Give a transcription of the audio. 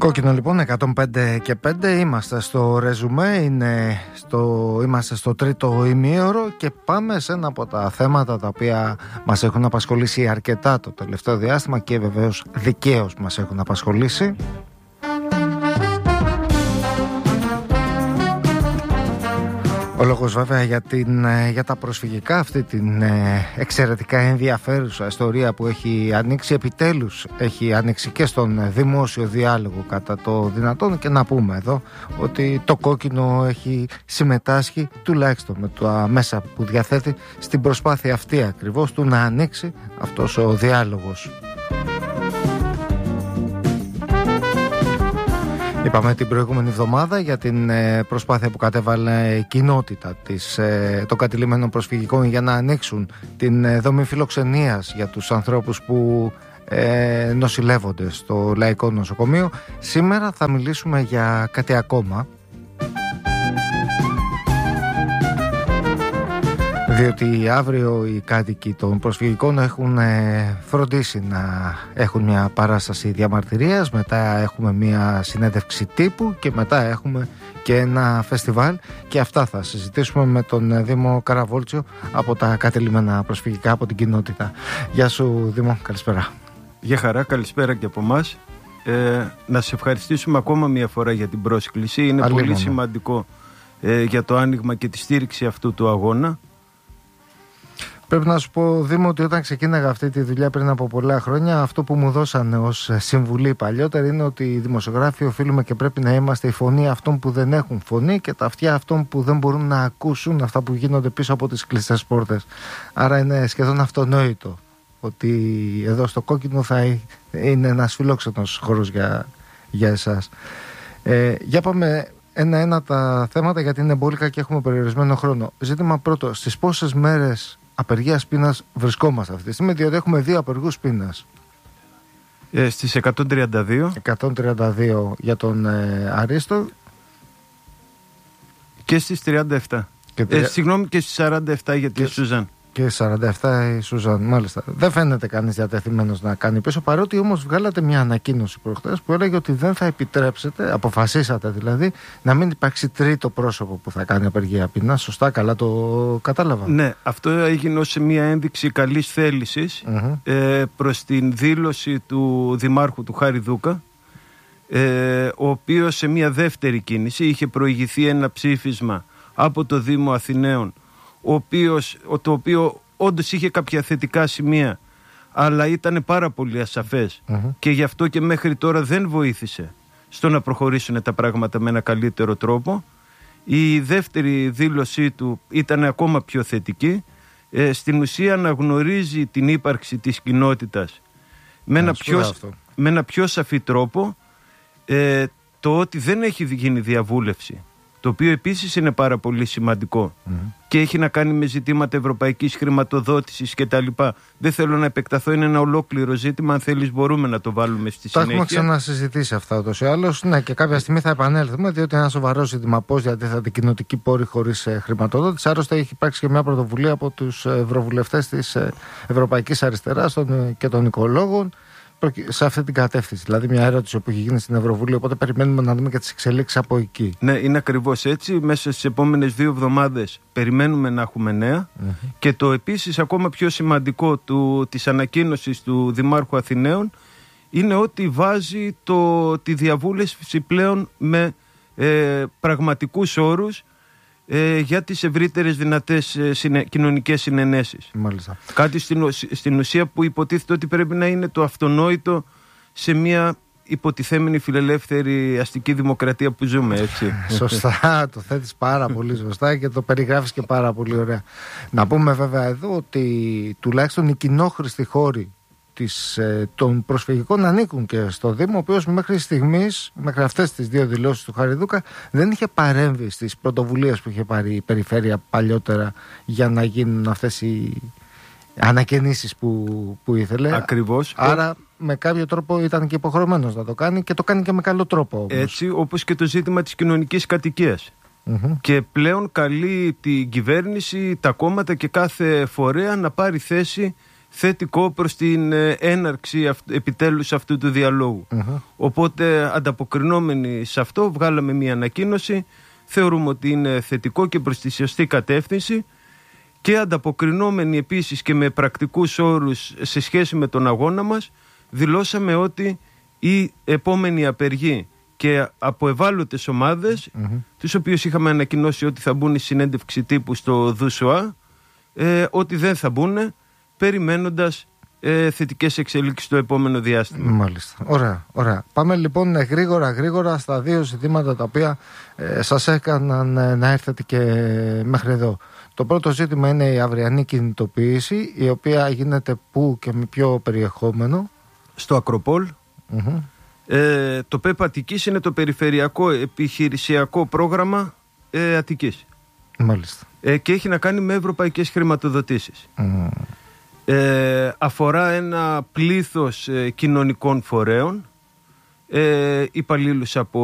Κόκκινο λοιπόν 105 και 5. Είμαστε στο ρεζουμέ, είμαστε στο τρίτο ημίωρο και πάμε σε ένα από τα θέματα τα οποία μας έχουν απασχολήσει αρκετά το τελευταίο διάστημα και βεβαίως δικαίως μας έχουν απασχολήσει. Ο λόγος βέβαια για τα προσφυγικά, αυτή την εξαιρετικά ενδιαφέρουσα ιστορία που έχει ανοίξει, επιτέλους έχει ανοίξει και στον δημόσιο διάλογο κατά το δυνατόν, και να πούμε εδώ ότι το Κόκκινο έχει συμμετάσχει τουλάχιστον με τα μέσα που διαθέτει στην προσπάθεια αυτή ακριβώς του να ανοίξει αυτός ο διάλογος. Είπαμε την προηγούμενη εβδομάδα για την προσπάθεια που κατέβαλε η κοινότητα των κατηλημμένων προσφυγικών για να ανοίξουν την δομή φιλοξενίας για τους ανθρώπους που νοσηλεύονται στο Λαϊκό Νοσοκομείο. Σήμερα θα μιλήσουμε για κάτι ακόμα, διότι αύριο οι κάτοικοι των προσφυγικών έχουν φροντίσει να έχουν μια παράσταση διαμαρτυρίας, μετά έχουμε μια συνέντευξη τύπου και μετά έχουμε και ένα φεστιβάλ, και αυτά θα συζητήσουμε με τον Δήμο Καραβόλτσιο από τα κατελημμένα προσφυγικά, από την κοινότητα. Γεια σου Δήμο, καλησπέρα. Γεια χαρά, καλησπέρα και από εμάς. Να σε ευχαριστήσουμε ακόμα μια φορά για την πρόσκληση. Είναι πολύ σημαντικό για το άνοιγμα και τη στήριξη αυτού του αγώνα. Πρέπει να σου πω, Δήμο, ότι όταν ξεκίναγα αυτή τη δουλειά πριν από πολλά χρόνια, αυτό που μου δώσανε ως συμβουλή παλιότερα είναι ότι οι δημοσιογράφοι οφείλουμε και πρέπει να είμαστε η φωνή αυτών που δεν έχουν φωνή και τα αυτιά αυτών που δεν μπορούν να ακούσουν αυτά που γίνονται πίσω από τις κλειστές πόρτες. Άρα είναι σχεδόν αυτονόητο ότι εδώ στο Κόκκινο θα είναι ένας φιλόξενος χώρος για εσάς. Για πάμε ένα-ένα τα θέματα, γιατί είναι μπόλικα και έχουμε περιορισμένο χρόνο. Ζήτημα πρώτο, στις πόσες μέρες απεργίας πείνας βρισκόμαστε αυτή τη στιγμή, διότι έχουμε 2 απεργούς πείνας? Στις 132 για τον Αρίστο και στις 37 συγγνώμη, και στις 47 για τη Σουζάν. Και 47 η Σουζάν, μάλιστα. Δεν φαίνεται κανείς διατεθειμένος να κάνει πίσω, παρότι όμως βγάλατε μια ανακοίνωση προχτές που έλεγε ότι δεν θα επιτρέψετε, αποφασίσατε δηλαδή, να μην υπάρξει τρίτο πρόσωπο που θα κάνει απεργία πείνας. Σωστά, καλά το κατάλαβα? Ναι, αυτό έγινε ως μια ένδειξη καλής θέλησης προς την δήλωση του Δημάρχου του Χάρη Δούκα, ο οποίος σε μια δεύτερη κίνηση είχε προηγηθεί ένα ψήφισμα από το Δήμο Αθηναίων, το οποίο όντως είχε κάποια θετικά σημεία, αλλά ήταν πάρα πολύ ασαφές και γι' αυτό και μέχρι τώρα δεν βοήθησε στο να προχωρήσουν τα πράγματα με ένα καλύτερο τρόπο. Η δεύτερη δήλωσή του ήταν ακόμα πιο θετική. Στην ουσία αναγνωρίζει την ύπαρξη της κοινότητας με ένα πιο σαφή τρόπο, το ότι δεν έχει γίνει διαβούλευση, το οποίο επίσης είναι πάρα πολύ σημαντικό και έχει να κάνει με ζητήματα ευρωπαϊκής χρηματοδότησης και τα λοιπά. Δεν θέλω να επεκταθώ, είναι ένα ολόκληρο ζήτημα. Αν θέλεις μπορούμε να το βάλουμε στη συνέχεια. Τα έχουμε ξανασυζητήσει αυτά ούτως ή άλλως. Ναι, και κάποια στιγμή θα επανέλθουμε, διότι είναι ένα σοβαρό ζήτημα πώς διατίθεται κοινοτική πόρη χωρίς χρηματοδότηση. Άλλωστε έχει υπάρξει και μια πρωτοβουλία από τους ευρωβουλευτές της Ευρωπαϊκής Αριστεράς και των οικολόγων σε αυτή την κατεύθυνση. Δηλαδή, μια ερώτηση που έχει γίνει στην Ευρωβουλή. Οπότε περιμένουμε να δούμε και τις εξελίξεις από εκεί. Ναι, είναι ακριβώς έτσι. Μέσα στις επόμενες 2 εβδομάδες περιμένουμε να έχουμε νέα. Και το επίσης ακόμα πιο σημαντικό της ανακοίνωσης του Δημάρχου Αθηναίων είναι ότι βάζει τη διαβούλευση πλέον με πραγματικούς όρους για τις ευρύτερες δυνατές κοινωνικές συνενέσεις. Μάλιστα. Κάτι στην ουσία που υποτίθεται ότι πρέπει να είναι το αυτονόητο σε μια υποτιθέμενη φιλελεύθερη αστική δημοκρατία που ζούμε, έτσι. Σωστά, το θέτεις πάρα πολύ σωστά και το περιγράφεις και πάρα πολύ ωραία. Να πούμε βέβαια εδώ ότι τουλάχιστον οι κοινόχρηστοι χώροι των προσφυγικών ανήκουν και στο Δήμο, ο οποίος μέχρι στιγμής, μέχρι αυτές τις 2 δηλώσεις του Χαριδούκα, δεν είχε παρέμβει στις πρωτοβουλίες που είχε πάρει η περιφέρεια παλιότερα για να γίνουν αυτές οι ανακαινήσεις που ήθελε. Ακριβώς. Άρα με κάποιο τρόπο ήταν και υποχρεωμένος να το κάνει, και το κάνει και με καλό τρόπο όμως. Έτσι, όπως και το ζήτημα της κοινωνικής κατοικίας. Και πλέον καλεί την κυβέρνηση, τα κόμματα και κάθε φορέα να πάρει θέση θετικό προς την έναρξη επιτέλους αυτού του διαλόγου. Οπότε ανταποκρινόμενοι σε αυτό βγάλαμε μια ανακοίνωση, θεωρούμε ότι είναι θετικό και προς τη σωστή κατεύθυνση, και ανταποκρινόμενοι επίσης και με πρακτικούς όρους σε σχέση με τον αγώνα μας, δηλώσαμε ότι οι επόμενοι απεργοί και από ευάλωτες ομάδες, τους οποίους είχαμε ανακοινώσει ότι θα μπουν η συνέντευξη τύπου στο ΔΟΥΣΟΑ, ότι δεν θα μπουν, περιμένοντας θετικές εξελίξεις στο επόμενο διάστημα. Μάλιστα. Ωραία. Πάμε λοιπόν γρήγορα στα δύο ζητήματα τα οποία σας έκαναν να έρθετε και μέχρι εδώ. Το πρώτο ζήτημα είναι η αυριανή κινητοποίηση, η οποία γίνεται πού και με ποιο περιεχόμενο? Στο Ακροπόλ. Το ΠΕΠ Αττικής είναι το περιφερειακό επιχειρησιακό πρόγραμμα Αττικής. Μάλιστα. Και έχει να κάνει με ευρωπαϊκές χρηματοδοτήσεις. Αφορά ένα πλήθος κοινωνικών φορέων, υπαλλήλους από